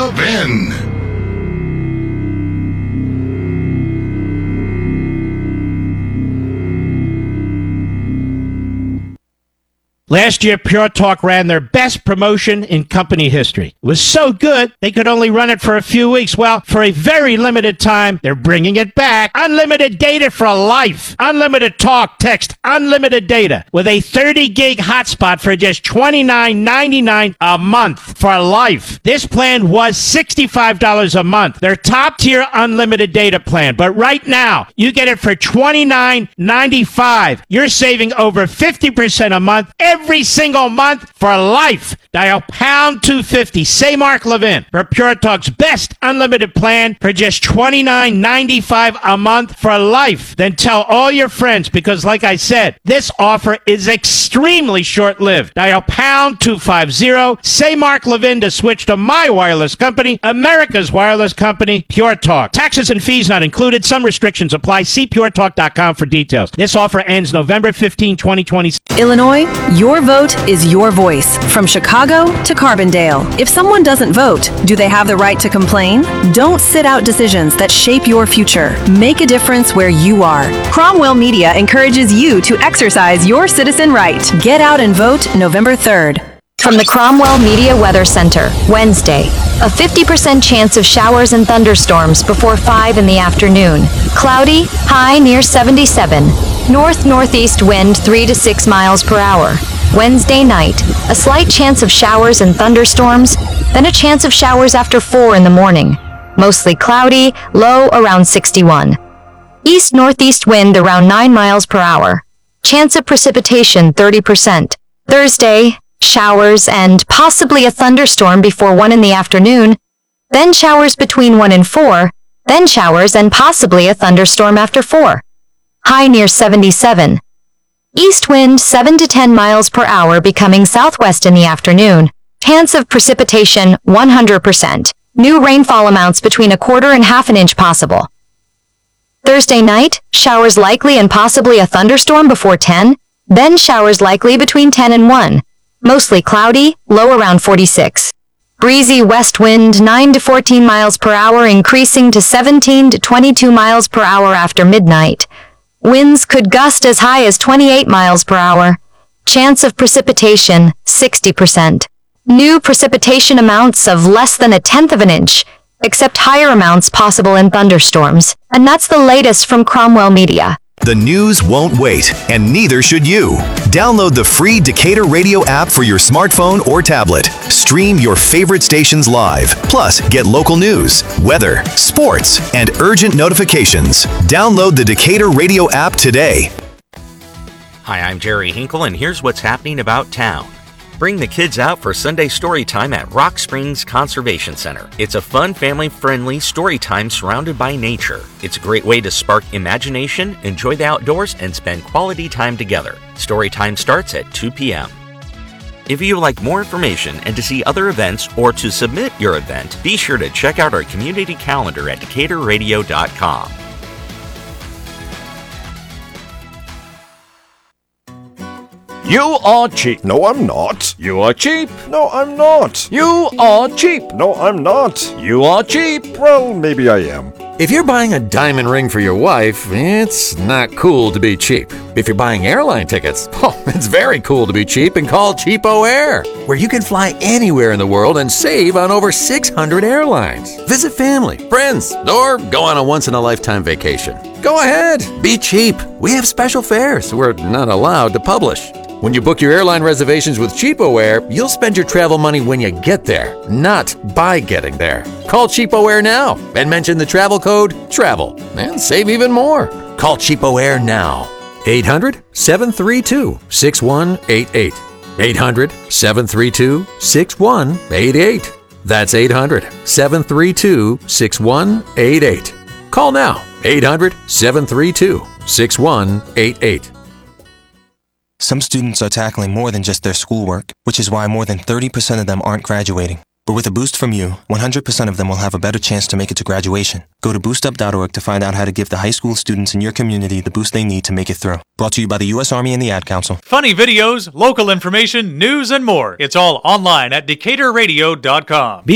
Levin. Last year, Pure Talk ran their best promotion in company history. It was so good, they could only run it for a few weeks. Well, for a very limited time, they're bringing it back. Unlimited data for life. Unlimited talk, text, unlimited data with a 30-gig hotspot for just $29.99 a month for life. This plan was $65 a month, their top-tier unlimited data plan. But right now, you get it for $29.95. You're saving over 50% a month every single month for life. Dial pound 250. Say Mark Levin for Pure Talk's best unlimited plan for just $29.95 a month for life. Then tell all your friends because, like I said, this offer is extremely short-lived. Dial pound 250. Say Mark Levin to switch to my wireless company, America's wireless company, Pure Talk. Taxes and fees not included. Some restrictions apply. See puretalk.com for details. This offer ends November 15, 2020. Illinois, your vote is your voice. From Chicago to Carbondale. If someone doesn't vote, do they have the right to complain? Don't sit out decisions that shape your future. Make a difference where you are. Cromwell Media encourages you to exercise your citizen right. Get out and vote November 3rd. From the Cromwell Media Weather Center, Wednesday, a 50% chance of showers and thunderstorms before 5 in the afternoon. Cloudy, high near 77. North-northeast wind 3 to 6 miles per hour. Wednesday night, a slight chance of showers and thunderstorms, then a chance of showers after 4 in the morning. Mostly cloudy, low around 61. East-northeast wind around 9 miles per hour. Chance of precipitation 30%. Thursday, showers and possibly a thunderstorm before 1 in the afternoon, then showers between 1 and 4, then showers and possibly a thunderstorm after 4. High near 77. East wind 7 to 10 miles per hour becoming southwest in the afternoon. Chance of precipitation 100%. New rainfall amounts between 1/4 and 1/2 inch possible. Thursday night, showers likely and possibly a thunderstorm before 10, then showers likely between 10 and 1. Mostly cloudy, low around 46. Breezy west wind 9 to 14 miles per hour increasing to 17 to 22 miles per hour after midnight. Winds could gust as high as 28 miles per hour. Chance of precipitation 60%. New precipitation amounts of less than 1/10 of an inch, except higher amounts possible in thunderstorms. And that's the latest from Cromwell Media. The news won't wait, and neither should you. Download the free Decatur Radio app for your smartphone or tablet. Stream your favorite stations live. Plus, get local news, weather, sports, and urgent notifications. Download the Decatur Radio app today. Hi, I'm Jerry Hinkle, and here's what's happening about town. Bring the kids out for Sunday story time at Rock Springs Conservation Center. It's a fun, family-friendly story time surrounded by nature. It's a great way to spark imagination, enjoy the outdoors, and spend quality time together. Story time starts at 2 p.m. If you would like more information and to see other events or to submit your event, be sure to check out our community calendar at DecaturRadio.com. You are cheap. No, I'm not. You are cheap. No, I'm not. You are cheap. No, I'm not. You are cheap. Well, maybe I am. If you're buying a diamond ring for your wife, it's not cool to be cheap. If you're buying airline tickets, it's very cool to be cheap and call Cheapo Air, where you can fly anywhere in the world and save on over 600 airlines. Visit family, friends, or go on a once-in-a-lifetime vacation. Go ahead, be cheap. We have special fares we're not allowed to publish. When you book your airline reservations with Cheapo Air, you'll spend your travel money when you get there, not by getting there. Call Cheapo Air now and mention the travel code TRAVEL and save even more. Call Cheapo Air now. 800-732-6188. 800-732-6188. That's 800-732-6188. Call now. 800-732-6188. Some students are tackling more than just their schoolwork, which is why more than 30% of them aren't graduating. But with a boost from you, 100% of them will have a better chance to make it to graduation. Go to boostup.org to find out how to give the high school students in your community the boost they need to make it through. Brought to you by the U.S. Army and the Ad Council. Funny videos, local information, news, and more. It's all online at DecaturRadio.com.